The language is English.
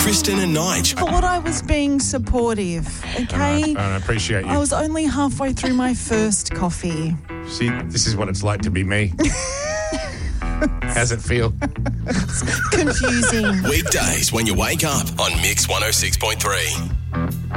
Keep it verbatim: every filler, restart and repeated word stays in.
Kristen and Nige. Thought I was being supportive, okay? I appreciate you. I was only halfway through my first coffee. See, this is what it's like to be me. How's it feel? Confusing. Weekdays when you wake up on Mix one oh six point three.